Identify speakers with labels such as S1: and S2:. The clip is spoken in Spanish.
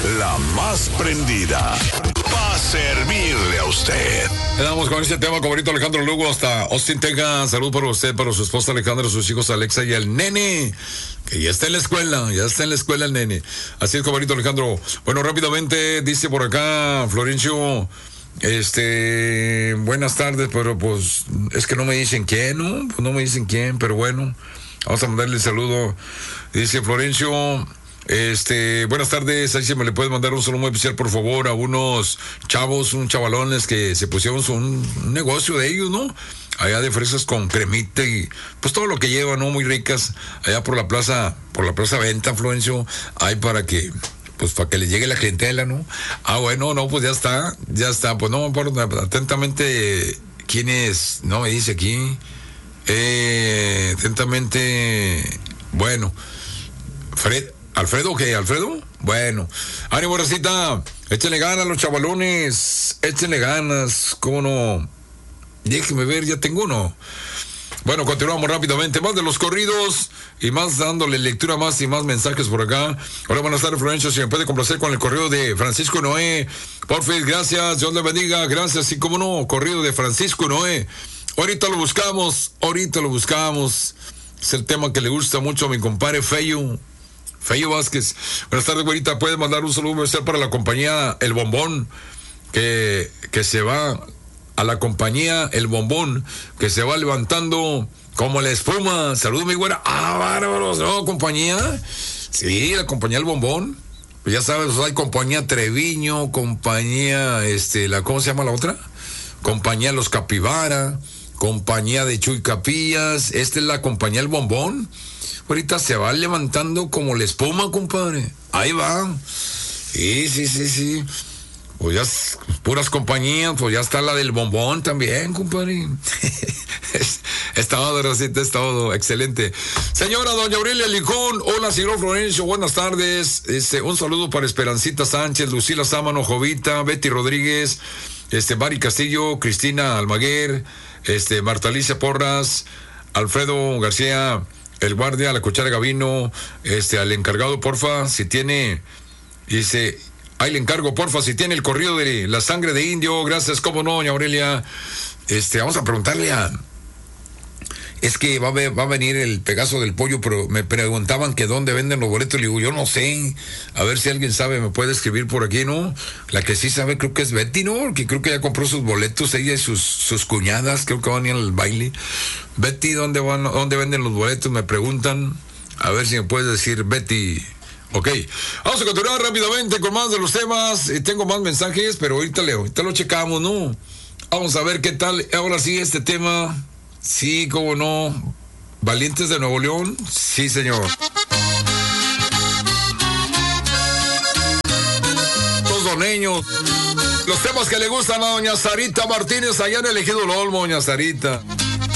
S1: la más prendida, para servirle a usted.
S2: Quedamos con este tema, compadrito Alejandro Lugo, hasta Austin, Texas. Salud para usted, para su esposa Alejandra, sus hijos Alexa y el nene, que ya está en la escuela el nene. Así es, compadrito Alejandro. Bueno, rápidamente, dice por acá Florencio, buenas tardes, pero pues es que no me dicen quién, ¿no? Pues no me dicen quién, pero bueno, vamos a mandarle el saludo. Dice Florencio, buenas tardes, ahí se me le puede mandar un saludo muy especial, por favor, a unos chavos, unos chavalones que se pusieron un negocio de ellos, ¿no? Allá de fresas con cremita y pues todo lo que lleva, ¿no? Muy ricas, allá por la plaza Venta, Florencio, hay para que le llegue la clientela, ¿no? Ah, bueno, no, pues ya está, pues no me acuerdo atentamente quién es, no me dice aquí, atentamente, bueno, ¿Alfredo qué? ¿Alfredo? Bueno. Ánimo, racita. Échenle ganas los chavalones. Échenle ganas. ¿Cómo no? Déjenme ver, ya tengo uno. Bueno, continuamos rápidamente. Más de los corridos y más dándole lectura más y más mensajes por acá. Hola, buenas tardes, Florencio. Si me puede complacer con el corrido de Francisco Noé. Por fin, gracias. Dios le bendiga. Gracias. Y cómo no, corrido de Francisco Noé. Ahorita lo buscamos. Es el tema que le gusta mucho a mi compadre Feyo Vázquez. Buenas tardes, güerita. Puede mandar un saludo especial para la compañía El Bombón, que se va a la compañía El Bombón, que se va levantando como la espuma. Saludos, mi güera. Ah, bárbaros, ¿no? Compañía. Sí, la compañía El Bombón. Pues ya sabes, hay compañía Treviño, compañía, ¿cómo se llama la otra? Compañía Los Capibara, compañía de Chuy Capillas. Esta es la compañía El Bombón. Ahorita se va levantando como la espuma, compadre. Ahí va. Sí. Pues ya puras compañías, pues ya está la del Bombón también, compadre. Es todo, Rosita, es todo. Excelente. Señora doña Aurelia Licón, hola, señor Florencio, buenas tardes. Un saludo para Esperancita Sánchez, Lucila Sámano, Jovita, Betty Rodríguez, Mari Castillo, Cristina Almaguer, Marta Alicia Porras, Alfredo García, el guardia, la cuchara Gavino, al encargado, porfa, si tiene, dice, ahí le encargo, porfa, si tiene el corrido de la sangre de indio. Gracias, cómo no, doña Aurelia. Vamos a preguntarle es que va a venir el Pegaso del Pollo, pero me preguntaban que dónde venden los boletos. Le digo, yo no sé, a ver si alguien sabe, me puede escribir por aquí, ¿no? La que sí sabe creo que es Betty, ¿no? Que creo que ya compró sus boletos, ella y sus cuñadas, creo que van a ir al baile. Betty, ¿dónde venden los boletos? Me preguntan, a ver si me puedes decir, Betty. Ok, vamos a continuar rápidamente con más de los temas. Tengo más mensajes, pero ahorita lo checamos, ¿no? Vamos a ver qué tal. Ahora sí, este tema. Sí, cómo no. Valientes de Nuevo León. Sí, señor. Los doneños. Los temas que le gustan a doña Sarita Martínez allá en el Ejido Olmo, doña Sarita.